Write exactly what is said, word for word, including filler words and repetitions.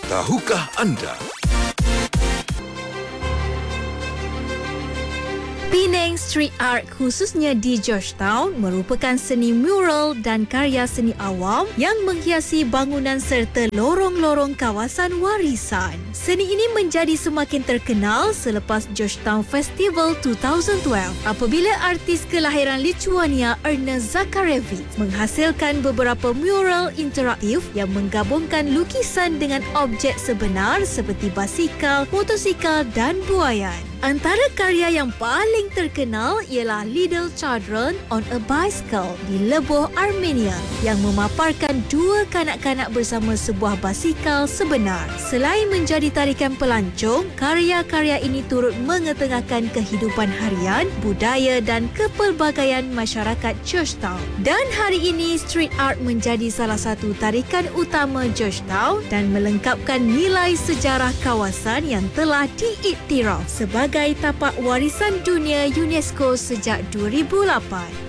Tahukah anda? Penang Street Art khususnya di Georgetown merupakan seni mural dan karya seni awam yang menghiasi bangunan serta lorong-lorong kawasan warisan. Seni ini menjadi semakin terkenal selepas Georgetown Festival dua ribu dua belas apabila artis kelahiran Lithuania Ernest Zakharevich menghasilkan beberapa mural interaktif yang menggabungkan lukisan dengan objek sebenar seperti basikal, motosikal dan buaian. Antara karya yang paling terkenal ialah Little Children on a Bicycle di Lvov, Armenia yang memaparkan dua kanak-kanak bersama sebuah basikal sebenar. Selain menjadi tarikan pelancong, karya-karya ini turut mengetengahkan kehidupan harian, budaya dan kepelbagaian masyarakat Georgetown. Dan hari ini, street art menjadi salah satu tarikan utama Georgetown dan melengkapkan nilai sejarah kawasan yang telah diiktiraf sebagai sebagai tapak warisan dunia UNESCO sejak dua ribu lapan.